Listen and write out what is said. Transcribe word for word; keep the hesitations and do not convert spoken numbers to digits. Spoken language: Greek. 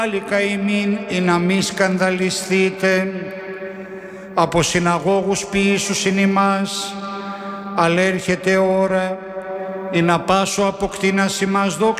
Πάλι καημήν ή να μη σκανδαλιστείτε, από συναγώγους ποιήσους είναι ημάς, αλλά έρχεται ώρα ή να πάσω αποκτήνας ημάς δόξα